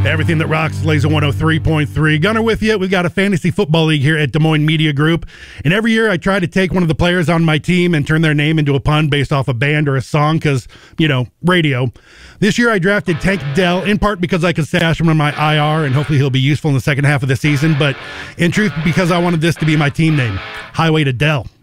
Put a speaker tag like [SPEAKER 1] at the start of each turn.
[SPEAKER 1] Everything that rocks, Laser 103.3. Gunner with you. We've got a fantasy football league here at Des Moines Media Group. And every year I try to take one of the players on my team and turn their name into a pun based off a band or a song because, radio. This year I drafted Tank Dell, in part because I could stash him on my IR and hopefully he'll be useful in the second half of the season. But in truth, because I wanted this to be my team name, Highway to Dell.